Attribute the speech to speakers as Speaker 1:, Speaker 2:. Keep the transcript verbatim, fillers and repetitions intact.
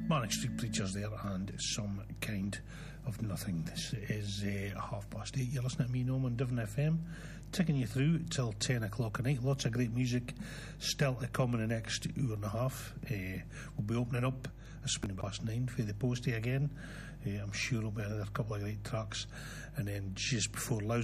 Speaker 1: Manic Street Preachers there, and Some Kind of Nothing. This is uh, half past eight. You're listening to me, Norman, Devon F M, taking you through till ten o'clock at night. Lots of great music still to come in the next hour and a half. Uh, we'll be opening up a spin past nine for the postie again. Uh, I'm sure it'll be another couple of great tracks, and then just before Lousy